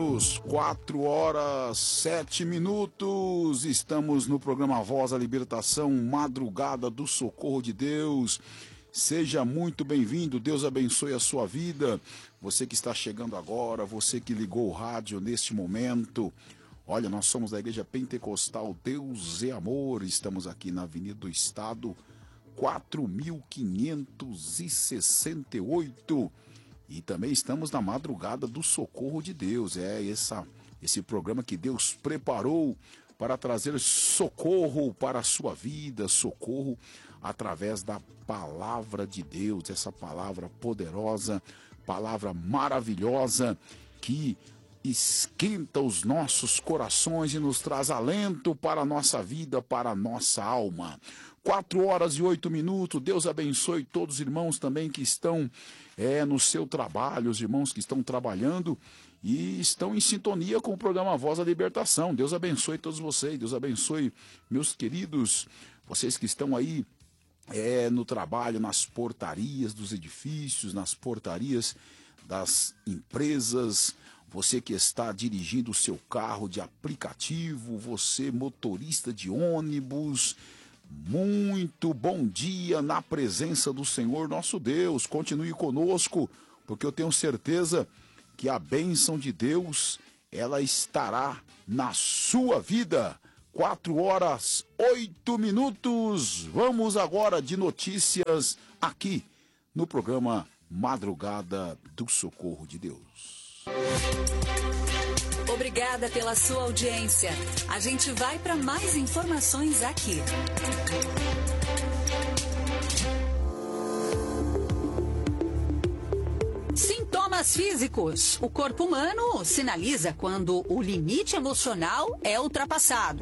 minutos, 4h07. Estamos no programa Voz da Libertação, Madrugada do Socorro de Deus. Seja muito bem-vindo, Deus abençoe a sua vida. Você que está chegando agora, você que ligou o rádio neste momento. Olha, nós somos da Igreja Pentecostal Deus é Amor. Estamos aqui na Avenida do Estado, 4.568. E também estamos na Madrugada do Socorro de Deus. Esse programa que Deus preparou para trazer socorro para a sua vida, socorro através da palavra de Deus, essa palavra poderosa, palavra maravilhosa que esquenta os nossos corações e nos traz alento para a nossa vida, para a nossa alma. 4h08. Deus abençoe todos os irmãos também que estão no seu trabalho, os irmãos que estão trabalhando e estão em sintonia com o programa Voz da Libertação. Deus abençoe todos vocês, Deus abençoe meus queridos, vocês que estão aí no trabalho, nas portarias dos edifícios, nas portarias das empresas, você que está dirigindo o seu carro de aplicativo, você motorista de ônibus. Muito bom dia na presença do Senhor nosso Deus. Continue conosco, porque eu tenho certeza que a bênção de Deus, ela estará na sua vida. 4h08. Vamos agora de notícias aqui no programa Madrugada do Socorro de Deus. Obrigada pela sua audiência. A gente vai para mais informações aqui. Sintomas físicos. O corpo humano sinaliza quando o limite emocional é ultrapassado.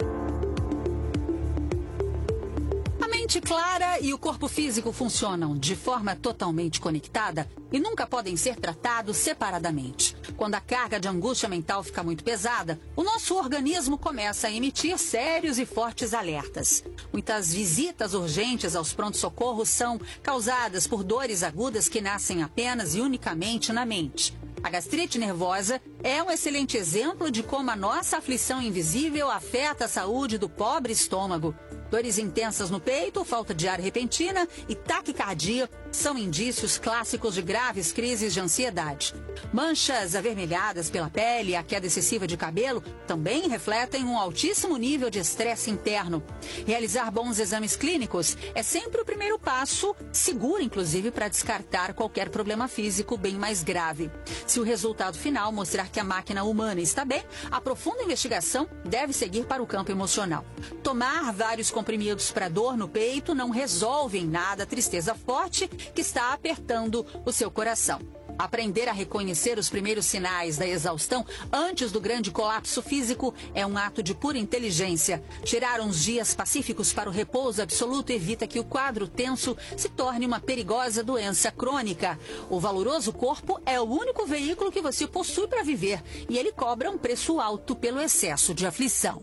A mente clara e o corpo físico funcionam de forma totalmente conectada e nunca podem ser tratados separadamente. Quando a carga de angústia mental fica muito pesada, o nosso organismo começa a emitir sérios e fortes alertas. Muitas visitas urgentes aos pronto-socorros são causadas por dores agudas que nascem apenas e unicamente na mente. A gastrite nervosa é um excelente exemplo de como a nossa aflição invisível afeta a saúde do pobre estômago. Dores intensas no peito, falta de ar repentina e taquicardia são indícios clássicos de graves crises de ansiedade. Manchas avermelhadas pela pele e a queda excessiva de cabelo também refletem um altíssimo nível de estresse interno. Realizar bons exames clínicos é sempre o primeiro passo, seguro inclusive para descartar qualquer problema físico bem mais grave. Se o resultado final mostrar que a máquina humana está bem, a profunda investigação deve seguir para o campo emocional. Tomar vários comprimidos para dor no peito não resolve em nada a tristeza forte que está apertando o seu coração. Aprender a reconhecer os primeiros sinais da exaustão antes do grande colapso físico é um ato de pura inteligência. Tirar uns dias pacíficos para o repouso absoluto evita que o quadro tenso se torne uma perigosa doença crônica. O valoroso corpo é o único veículo que você possui para viver e ele cobra um preço alto pelo excesso de aflição.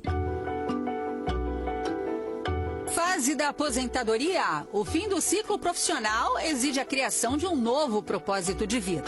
Fase da aposentadoria. O fim do ciclo profissional exige a criação de um novo propósito de vida.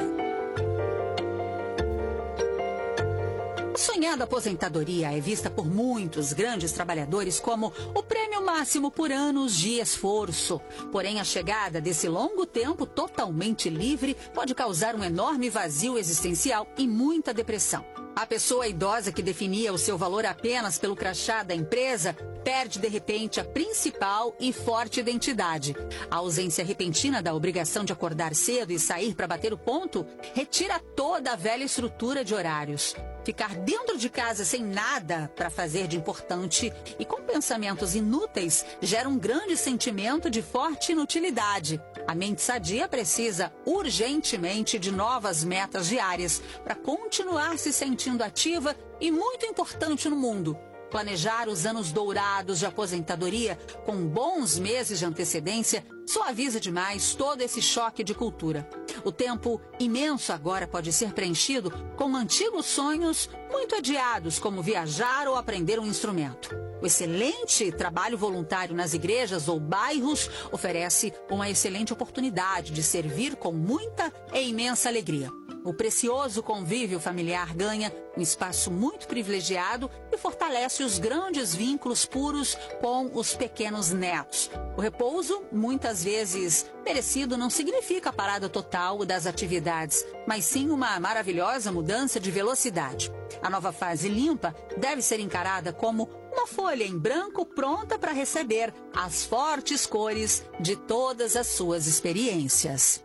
A sonhada aposentadoria é vista por muitos grandes trabalhadores como o prêmio máximo por anos de esforço. Porém, a chegada desse longo tempo totalmente livre pode causar um enorme vazio existencial e muita depressão. A pessoa idosa que definia o seu valor apenas pelo crachá da empresa perde, de repente, a principal e forte identidade. A ausência repentina da obrigação de acordar cedo e sair para bater o ponto retira toda a velha estrutura de horários. Ficar dentro de casa sem nada para fazer de importante e com pensamentos inúteis gera um grande sentimento de forte inutilidade. A mente sadia precisa urgentemente de novas metas diárias para continuar se sentindo ativa e muito importante no mundo. Planejar os anos dourados de aposentadoria com bons meses de antecedência suaviza demais todo esse choque de cultura. O tempo imenso agora pode ser preenchido com antigos sonhos muito adiados, como viajar ou aprender um instrumento. O excelente trabalho voluntário nas igrejas ou bairros oferece uma excelente oportunidade de servir com muita e imensa alegria. O precioso convívio familiar ganha um espaço muito privilegiado e fortalece os grandes vínculos puros com os pequenos netos. O repouso, muitas vezes merecido, não significa a parada total das atividades, mas sim uma maravilhosa mudança de velocidade. A nova fase limpa deve ser encarada como uma folha em branco pronta para receber as fortes cores de todas as suas experiências.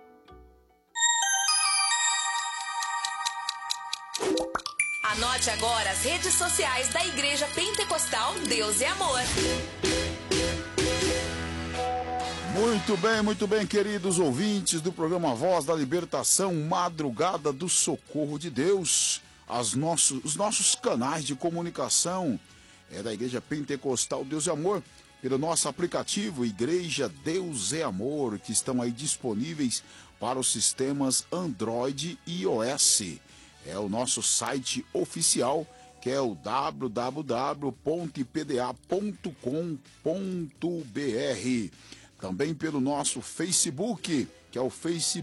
Anote agora as redes sociais da Igreja Pentecostal Deus e Amor. Muito bem, queridos ouvintes do programa Voz da Libertação, Madrugada do Socorro de Deus. Os nossos canais de comunicação da Igreja Pentecostal Deus e Amor, pelo nosso aplicativo Igreja Deus e Amor, que estão aí disponíveis para os sistemas Android e iOS. É o nosso site oficial, que é o www.pda.com.br. Também pelo nosso Facebook, que é o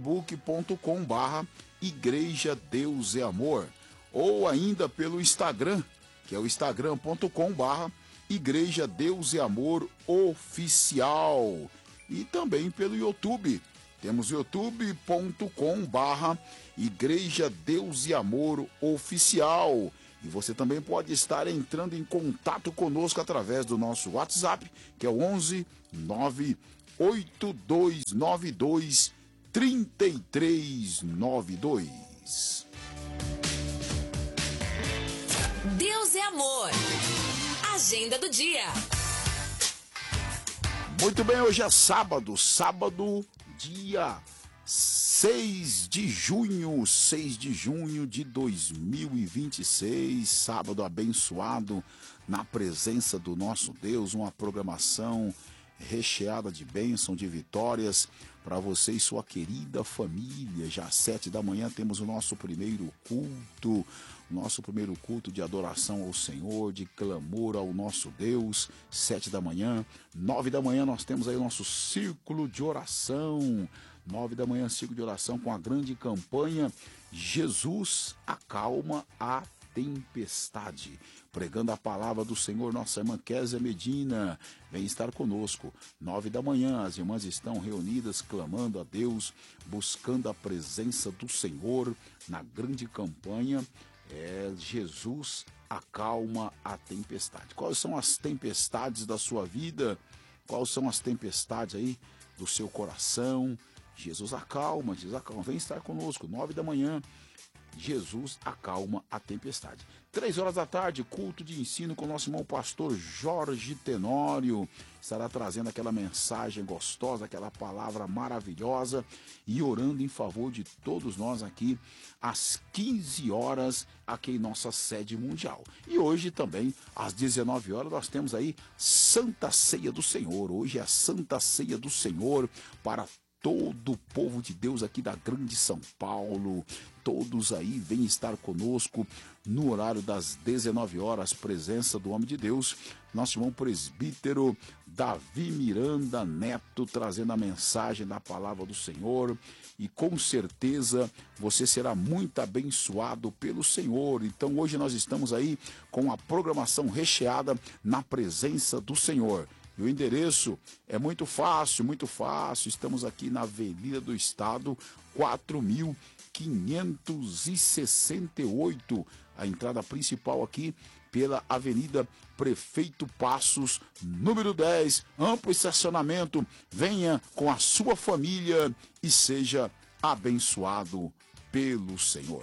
facebook.com/Igreja Deus e Amor. Ou ainda pelo Instagram, que é o instagram.com/Igreja Deus e Amor Oficial. E também pelo YouTube. Temos youtube.com/Igreja Deus e Amor Oficial. E você também pode estar entrando em contato conosco através do nosso WhatsApp, que é o 11 98292 3392. Deus é Amor. Agenda do dia. Muito bem, hoje é sábado, dia 6 de junho de 2026, sábado abençoado na presença do nosso Deus, uma programação recheada de bênção, de vitórias para você e sua querida família. Já às 7 da manhã temos o nosso primeiro culto de adoração ao Senhor, de clamor ao nosso Deus. 7 da manhã, 9 da manhã nós temos aí o nosso círculo de oração. 9 da manhã, círculo de oração com a grande campanha Jesus acalma a tempestade. Pregando a palavra do Senhor, nossa irmã Kézia Medina vem estar conosco. 9 da manhã, as irmãs estão reunidas, clamando a Deus, buscando a presença do Senhor na grande campanha. Jesus acalma a tempestade. Quais são as tempestades da sua vida? Quais são as tempestades aí do seu coração? Jesus acalma. Vem estar conosco, 9 da manhã. Jesus acalma a tempestade. 3 horas da tarde, culto de ensino com o nosso irmão pastor Jorge Tenório. Estará trazendo aquela mensagem gostosa, aquela palavra maravilhosa e orando em favor de todos nós aqui às 15 horas aqui em nossa sede mundial. E hoje também, às 19 horas, nós temos aí Santa Ceia do Senhor. Hoje é a Santa Ceia do Senhor para todo o povo de Deus aqui da grande São Paulo. Todos aí vêm estar conosco no horário das 19 horas, presença do homem de Deus, nosso irmão presbítero Davi Miranda Neto, trazendo a mensagem da palavra do Senhor. E com certeza você será muito abençoado pelo Senhor. Então hoje nós estamos aí com a programação recheada na presença do Senhor. E o endereço é muito fácil. Estamos aqui na Avenida do Estado, 4.568. A entrada principal aqui pela Avenida Prefeito Passos, número 10. Amplo estacionamento. Venha com a sua família e seja abençoado pelo Senhor.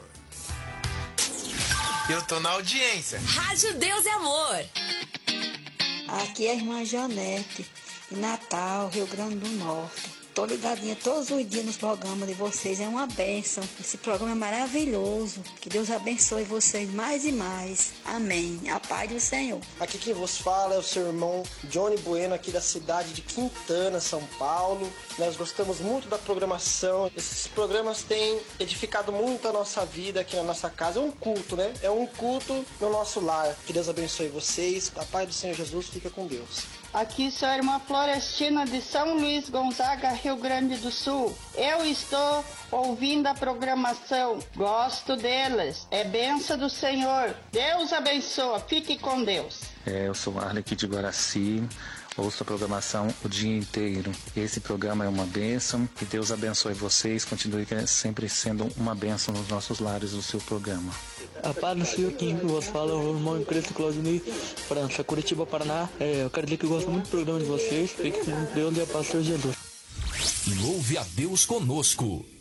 Eu tô na audiência. Rádio Deus é Amor. Aqui é a irmã Janete, de Natal, Rio Grande do Norte. Tô ligadinha todos os dias nos programas de vocês, é uma bênção. Esse programa é maravilhoso. Que Deus abençoe vocês mais e mais. Amém. A paz do Senhor. Aqui quem vos fala é o seu irmão Johnny Bueno, aqui da cidade de Quintana, São Paulo. Nós gostamos muito da programação. Esses programas têm edificado muito a nossa vida aqui na nossa casa. É um culto, né? É um culto no nosso lar. Que Deus abençoe vocês. A paz do Senhor Jesus fica com Deus. Aqui sou a irmã Florestina de São Luís Gonzaga, Rio Grande do Sul. Eu estou ouvindo a programação, gosto deles, é bênção do Senhor. Deus abençoa, fique com Deus. Eu sou Arley aqui de Guaraci, ouço a programação o dia inteiro. Esse programa é uma bênção, que Deus abençoe vocês, continue sempre sendo uma bênção nos nossos lares o seu programa. A paz do Senhor, quem vos fala é o irmão Cristo Claudinei, França, Curitiba, Paraná. Eu quero dizer que eu gosto muito do programa de vocês. Fique com Deus e a paz do Senhor Jesus. Louve a Deus conosco.